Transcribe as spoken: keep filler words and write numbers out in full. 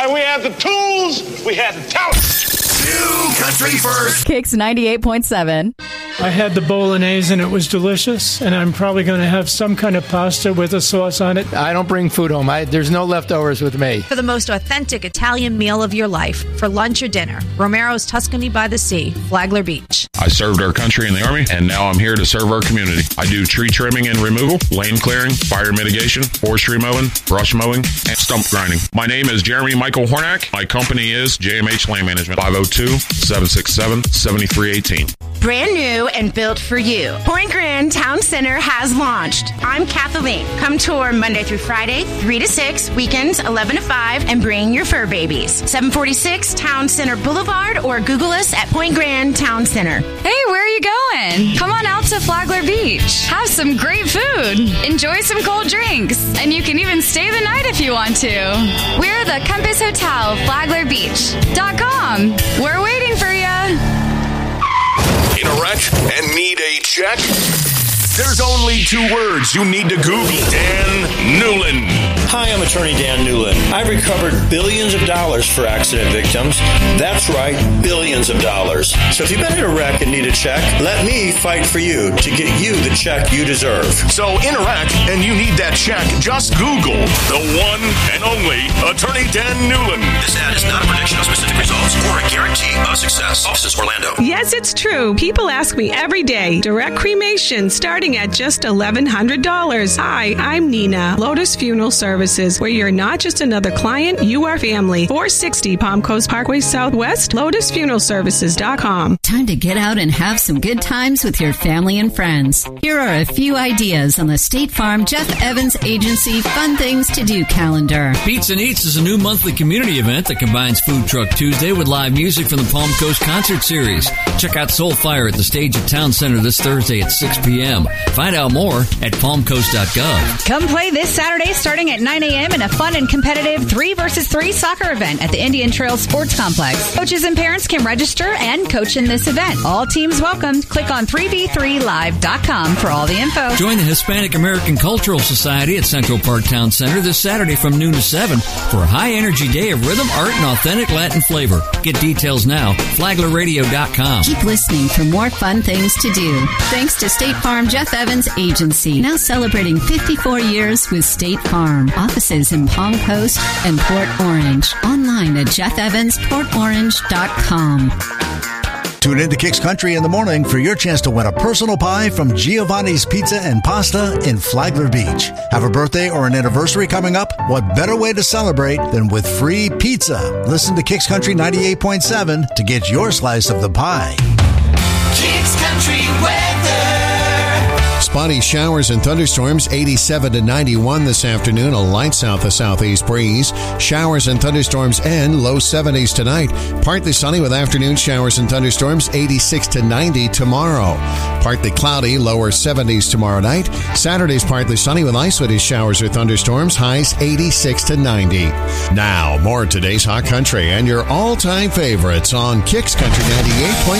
And we had the tools, we had the talent. New country first. Kicks ninety-eight point seven. I had the bolognese and it was delicious, and I'm probably going to have some kind of pasta with a sauce on it. I don't bring food home. I, there's no leftovers with me. For the most authentic Italian meal of your life, for lunch or dinner, Romero's Tuscany by the Sea, Flagler Beach. I served our country in the Army, and now I'm here to serve our community. I do tree trimming and removal, lane clearing, fire mitigation, forestry mowing, brush mowing, and stump grinding. My name is Jeremy Michael Hornack. My company is J M H Land Management, five oh two, seven six seven, seven three one eight. Brand new and built for you. Point Grand Town Center has launched. I'm Kathleen. Come tour Monday through Friday, three to six, weekends eleven to five, and bring your fur babies. seven forty-six Town Center Boulevard, or Google us at Point Grand Town Center. Hey, where are you going? Come on out to Flagler Beach. Have some great food. Enjoy some cold drinks. And you can even stay the night if you want to. We're the Compass Hotel, Flagler Beach dot com. We're waiting for you. In a wreck and need a check? There's only two words you need to Google. Dan Newlin. Hi, I'm attorney Dan Newlin. I've recovered billions of dollars for accident victims. That's right, billions of dollars. So if you've been in a wreck and need a check, let me fight for you to get you the check you deserve. So in a wreck and you need that check, just Google the one and only attorney Dan Newlin. This ad is not a prediction of specific results or a guarantee of success. Offices Orlando. Yes, it's true. People ask me every day. Direct cremation starting at just eleven hundred dollars. Hi, I'm Nina, Lotus Funeral Services, where you're not just another client, you are family. four sixty Palm Coast Parkway Southwest, lotus funeral services dot com. Time to get out and have some good times with your family and friends. Here are a few ideas on the State Farm Jeff Evans Agency Fun Things to Do calendar. Pizza and Eats is a new monthly community event that combines Food Truck Tuesday with live music from the Palm Coast Concert Series. Check out Soul Fire at the stage at Town Center this Thursday at six p.m. Find out more at palm coast dot gov. Come play this Saturday starting at nine a.m. in a fun and competitive three versus three soccer event at the Indian Trail Sports Complex. Coaches and parents can register and coach in this event. All teams welcome. Click on three v three live dot com for all the info. Join the Hispanic American Cultural Society at Central Park Town Center this Saturday from noon to seven for a high-energy day of rhythm, art, and authentic Latin flavor. Get details now, flagler radio dot com. Keep listening for more fun things to do. Thanks to State Farm Jeff Evans Agency, now celebrating fifty-four years with State Farm. Offices in Palm Coast and Port Orange. Online at jeff evans port orange dot com. Tune in to Kicks Country in the morning for your chance to win a personal pie from Giovanni's Pizza and Pasta in Flagler Beach. Have a birthday or an anniversary coming up? What better way to celebrate than with free pizza? Listen to Kicks Country ninety-eight point seven to get your slice of the pie. Kicks Country weather. Spotty showers and thunderstorms, eighty-seven to ninety-one this afternoon. A light south to southeast breeze. Showers and thunderstorms and low seventies tonight. Partly sunny with afternoon showers and thunderstorms, eighty-six to ninety tomorrow. Partly cloudy, lower seventies tomorrow night. Saturday's partly sunny with isolated showers or thunderstorms, highs eighty-six to ninety. Now, more of today's Hot Country and your all-time favorites on Kicks Country ninety-eight point seven.